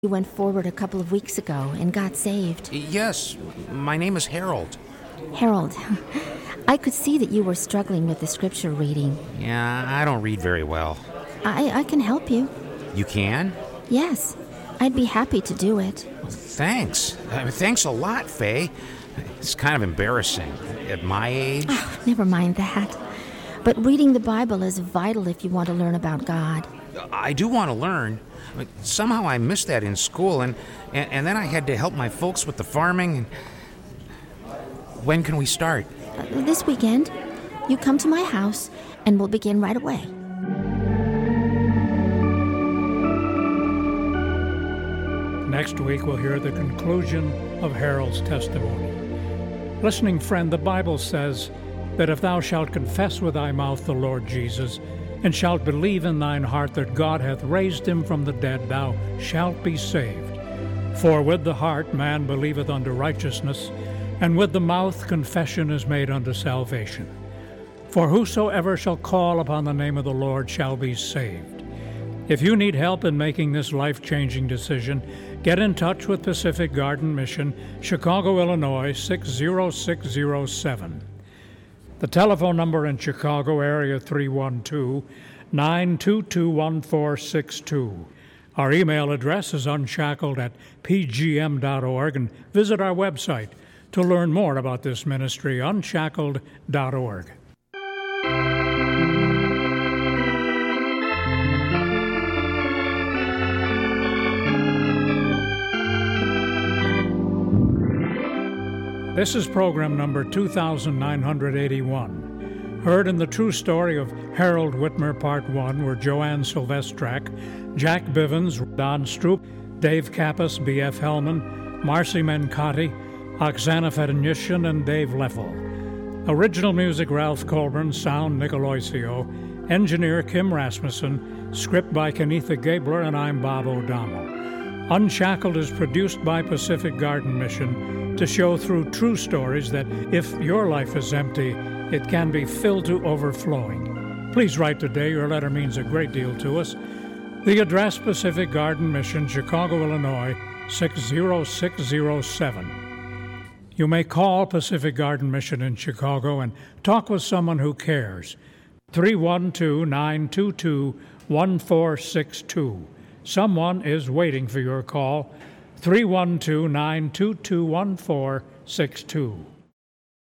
You went forward a couple of weeks ago and got saved. Yes, my name is Harold. Harold, I could see that you were struggling with the scripture reading. Yeah, I don't read very well. I can help you. You can? Yes, I'd be happy to do it. Thanks. Thanks a lot, Faye. It's kind of embarrassing. At my age... Oh, never mind that. But reading the Bible is vital if you want to learn about God. I do want to learn. Somehow I missed that in school, and then I had to help my folks with the farming. When can we start? This weekend. You come to my house, and we'll begin right away. Next week, we'll hear the conclusion of Harold's testimony. Listening friend, the Bible says that if thou shalt confess with thy mouth the Lord Jesus, and shalt believe in thine heart that God hath raised him from the dead, thou shalt be saved. For with the heart man believeth unto righteousness, and with the mouth confession is made unto salvation. For whosoever shall call upon the name of the Lord shall be saved. If you need help in making this life-changing decision, get in touch with Pacific Garden Mission, Chicago, Illinois, 60607. The telephone number in Chicago area 312-922-1462. Our email address is unshackled@pgm.org, and visit our website to learn more about this ministry, unshackled.org. This is program number 2981. Heard in the true story of Harold Whitmer, Part 1, were Joanne Silvestrak, Jack Bivens, Don Stroop, Dave Kappas, B.F. Hellman, Marcy Mencotti, Oksana Fedonishin, and Dave Leffel. Original music, Ralph Colburn. Sound, Nick Aloisio. Engineer, Kim Rasmussen. Script by Kenitha Gabler, and I'm Bob O'Donnell. Unshackled is produced by Pacific Garden Mission to show through true stories that if your life is empty, it can be filled to overflowing. Please write today. Your letter means a great deal to us. The address, Pacific Garden Mission, Chicago, Illinois, 60607. You may call Pacific Garden Mission in Chicago and talk with someone who cares. 312-922-1462. Someone is waiting for your call. 312-922-1462.